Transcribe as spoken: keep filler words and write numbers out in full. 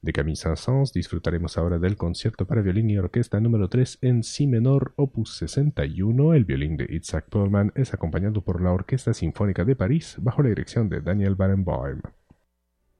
De Camille Saint-Saëns disfrutaremos ahora del concierto para violín y orquesta número tres en si menor, opus sesenta y uno. El violín de Itzhak Perlman es acompañado por la Orquesta Sinfónica de París bajo la dirección de Daniel Barenboim.